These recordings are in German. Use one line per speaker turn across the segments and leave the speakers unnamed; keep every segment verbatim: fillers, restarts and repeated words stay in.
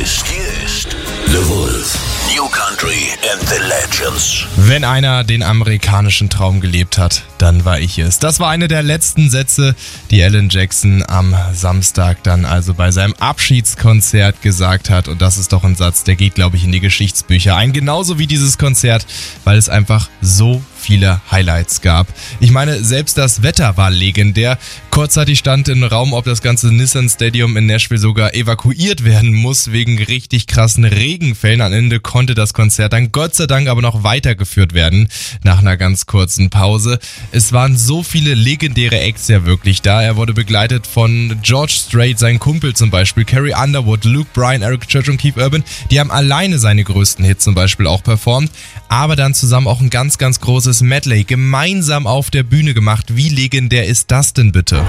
ist, hier ist The Wolf. New Country and the Legends.
Wenn einer den amerikanischen Traum gelebt hat, dann war ich es. Das war eine der letzten Sätze, die Alan Jackson am Samstag dann also bei seinem Abschiedskonzert gesagt hat. Und das ist doch ein Satz, der geht, glaube ich, in die Geschichtsbücher ein. Genauso wie dieses Konzert, weil es einfach so viele Highlights gab. Ich meine, selbst das Wetter war legendär. Kurzzeitig stand im Raum, ob das ganze Nissan Stadium in Nashville sogar evakuiert werden muss, wegen richtig krassen Regenfällen. Am Ende konnte das Konzert dann Gott sei Dank aber noch weitergeführt werden, nach einer ganz kurzen Pause. Es waren so viele legendäre Acts ja wirklich da. Er wurde begleitet von George Strait, sein Kumpel zum Beispiel, Carrie Underwood, Luke Bryan, Eric Church und Keith Urban. Die haben alleine seine größten Hits zum Beispiel auch performt, aber dann zusammen auch ein ganz, ganz großes Medley gemeinsam auf der Bühne gemacht. Wie legendär ist das denn bitte?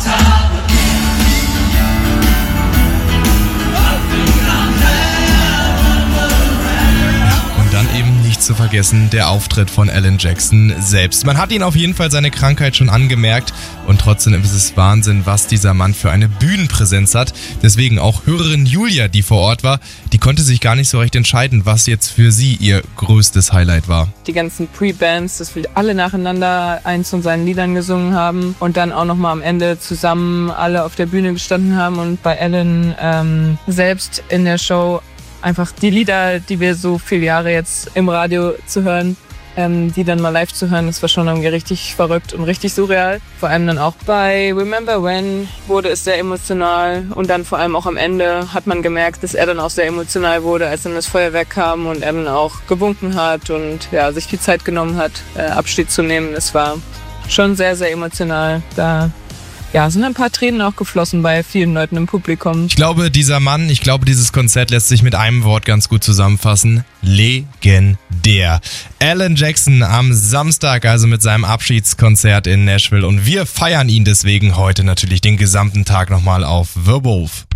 Nicht zu vergessen, der Auftritt von Alan Jackson selbst. Man hat ihn auf jeden Fall seine Krankheit schon angemerkt und trotzdem ist es Wahnsinn, was dieser Mann für eine Bühnenpräsenz hat. Deswegen auch Hörerin Julia, die vor Ort war, die konnte sich gar nicht so recht entscheiden, was jetzt für sie ihr größtes Highlight war.
Die ganzen Pre-Bands, dass wir alle nacheinander eins von seinen Liedern gesungen haben und dann auch nochmal am Ende zusammen alle auf der Bühne gestanden haben und bei Alan ähm, selbst in der Show einfach die Lieder, die wir so viele Jahre jetzt im Radio zu hören, ähm, die dann mal live zu hören, das war schon irgendwie richtig verrückt und richtig surreal. Vor allem dann auch bei Remember When wurde es sehr emotional und dann vor allem auch am Ende hat man gemerkt, dass er dann auch sehr emotional wurde, als dann das Feuerwerk kam und er dann auch gewunken hat und ja, sich die Zeit genommen hat, äh, Abschied zu nehmen. Es war schon sehr, sehr emotional. Da Ja, sind ein paar Tränen auch geflossen bei vielen Leuten im Publikum.
Ich glaube, dieser Mann, ich glaube, dieses Konzert lässt sich mit einem Wort ganz gut zusammenfassen. Legendär. Alan Jackson am Samstag, also mit seinem Abschiedskonzert in Nashville. Und wir feiern ihn deswegen heute natürlich den gesamten Tag nochmal auf The Wolf.